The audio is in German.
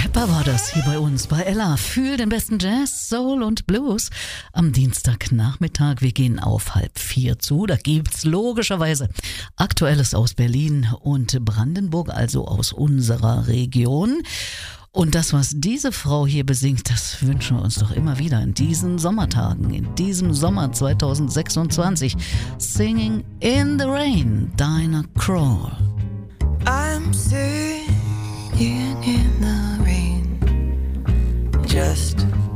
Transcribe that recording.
Barbados hier bei uns, bei Ella. Fühl den besten Jazz, Soul und Blues am Dienstagnachmittag. Wir gehen auf 3:30 zu. Da gibt's logischerweise Aktuelles aus Berlin und Brandenburg, also aus unserer Region. Und das, was diese Frau hier besingt, das wünschen wir uns doch immer wieder in diesen Sommertagen, in diesem Sommer 2026. Singing in the Rain, Dinah Krall. I'm singing in the rain, just